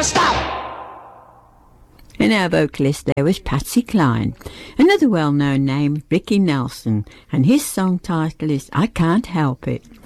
stop! And our vocalist there was Patsy Cline. Another well-known name, Ricky Nelson, and his song title is I Can't Help It.